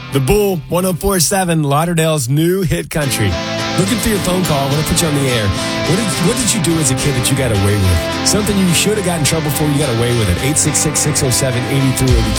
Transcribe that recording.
The Bull, 104.7, Lauderdale's new hit country. Looking for your phone call. I want to put you on the air. What did you do as a kid that you got away with? Something you should have got in trouble for, you got away with it. 866-607-8383.